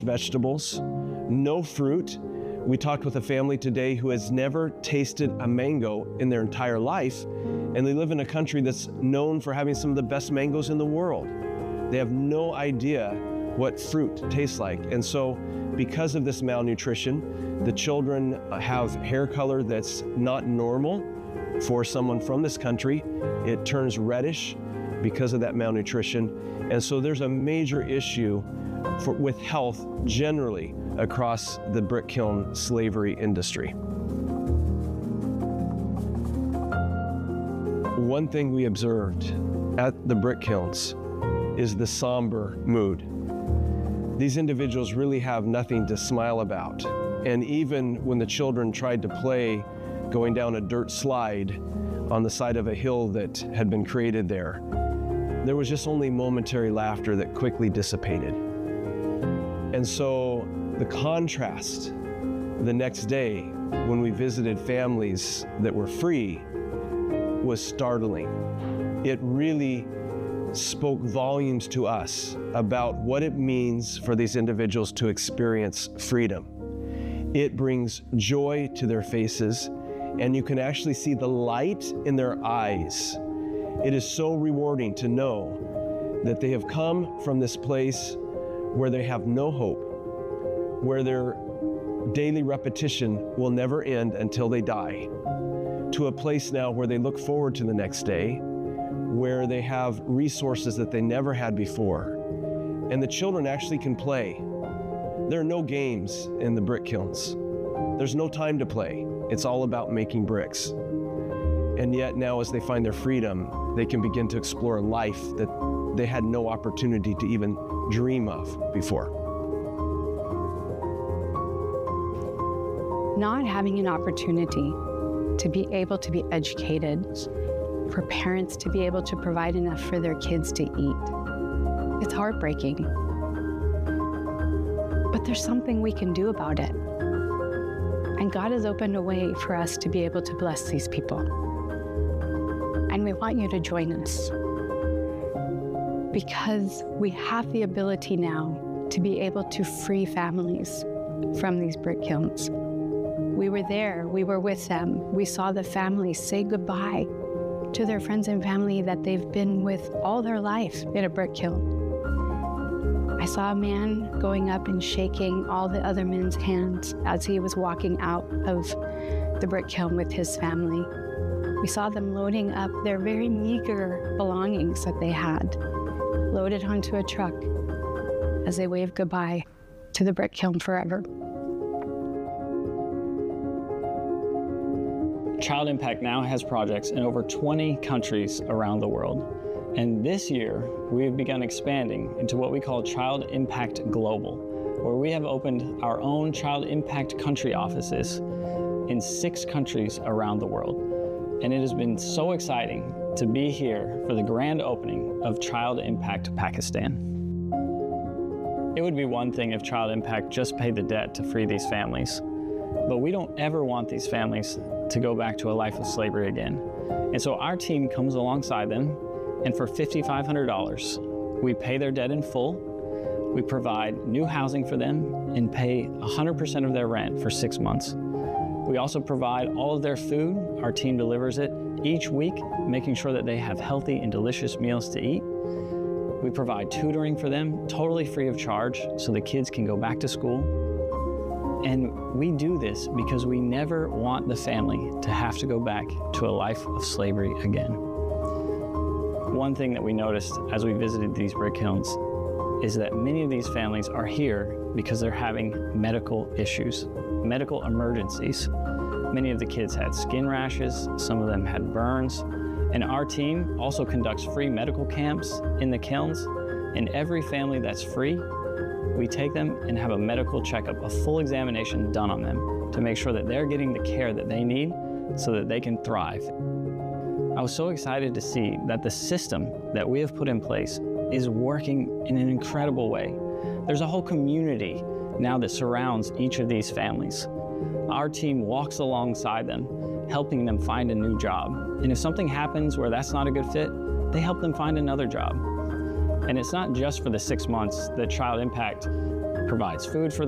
vegetables, no fruit. We talked with a family today who has never tasted a mango in their entire life, and they live in a country that's known for having some of the best mangoes in the world. They have no idea what fruit tastes like. And so because of this malnutrition, the children have hair color that's not normal for someone from this country. It turns reddish because of that malnutrition. And so there's a major issue with health generally across the brick kiln slavery industry. One thing we observed at the brick kilns is the somber mood. These individuals really have nothing to smile about. And even when the children tried to play going down a dirt slide on the side of a hill that had been created there was just only momentary laughter that quickly dissipated. And so the contrast the next day when we visited families that were free was startling. It really spoke volumes to us about what it means for these individuals to experience freedom. It brings joy to their faces, and you can actually see the light in their eyes. It is so rewarding to know that they have come from this place where they have no hope, where their daily repetition will never end until they die, to a place now where they look forward to the next day, where they have resources that they never had before. And the children actually can play. There are no games in the brick kilns. There's no time to play. It's all about making bricks. And yet now, as they find their freedom, they can begin to explore a life that they had no opportunity to even dream of before. Not having an opportunity to be able to be educated, for parents to be able to provide enough for their kids to eat, it's heartbreaking. But there's something we can do about it. And God has opened a way for us to be able to bless these people. And we want you to join us, because we have the ability now to be able to free families from these brick kilns. We were there, we were with them. We saw the families say goodbye to their friends and family that they've been with all their life in a brick kiln. I saw a man going up and shaking all the other men's hands as he was walking out of the brick kiln with his family. We saw them loading up their very meager belongings that they had, loaded onto a truck as they waved goodbye to the brick kiln forever. Child Impact now has projects in over 20 countries around the world. And this year, we have begun expanding into what we call Child Impact Global, where we have opened our own Child Impact country offices in 6 countries around the world. And it has been so exciting to be here for the grand opening of Child Impact Pakistan. It would be one thing if Child Impact just paid the debt to free these families, but we don't ever want these families to go back to a life of slavery again. And so our team comes alongside them, and for $5,500, we pay their debt in full, we provide new housing for them, and pay 100% of their rent for 6 months. We also provide all of their food. Our team delivers it each week, making sure that they have healthy and delicious meals to eat. We provide tutoring for them, totally free of charge, so the kids can go back to school. And we do this because we never want the family to have to go back to a life of slavery again. One thing that we noticed as we visited these brick kilns is that many of these families are here because they're having medical issues, medical emergencies. Many of the kids had skin rashes, some of them had burns, and our team also conducts free medical camps in the kilns. And every family that's free, we take them and have a medical checkup, a full examination done on them to make sure that they're getting the care that they need so that they can thrive. I was so excited to see that the system that we have put in place is working in an incredible way. There's a whole community now that surrounds each of these families. Our team walks alongside them, helping them find a new job. And if something happens where that's not a good fit, they help them find another job. And it's not just for the 6 months that Child Impact provides food for